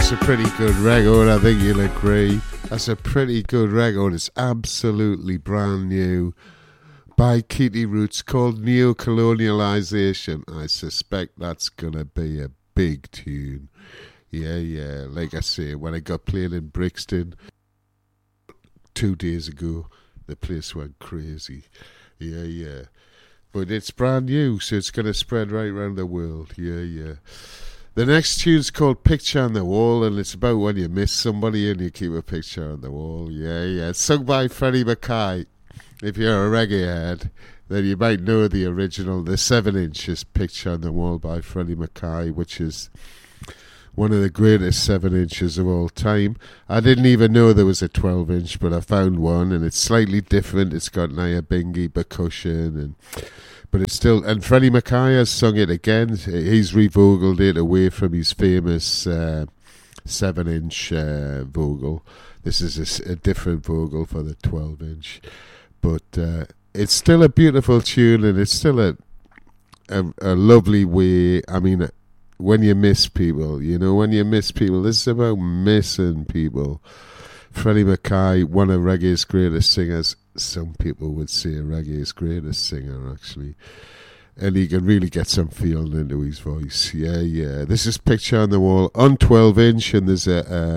That's a pretty good record, I think you'll agree. That's a pretty good record. It's absolutely brand new by Keely Roots, called Neocolonialization. I suspect that's going to be a big tune. Yeah. Like I say, when I got playing in Brixton 2 days ago, the place went crazy. Yeah. But it's brand new, so it's going to spread right around the world. Yeah. The next tune's called Picture on the Wall, and it's about when you miss somebody and you keep a picture on the wall. Yeah. It's sung by Freddie Mackay. If you're a reggae head, then you might know the original, the 7-inch is Picture on the Wall by Freddie Mackay, which is one of the greatest 7 inches of all time. I didn't even know there was a 12-inch, but I found one, and it's slightly different. It's got Nyabinghi percussion, but it's still... And Freddie Mackay has sung it again. He's revogled it away from his famous 7-inch vocal. This is a different vocal for the 12-inch. But it's still a beautiful tune, and it's still a lovely way. I mean, when you miss people, this is about missing people. Freddie Mackay, one of reggae's greatest singers. Some people would say reggae's greatest singer, actually. And he can really get some feeling into his voice. Yeah. This is Picture on the Wall on 12-inch, and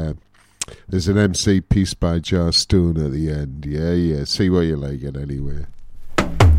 there's an MC piece by Jar Stone at the end. Yeah. See what you like it anyway.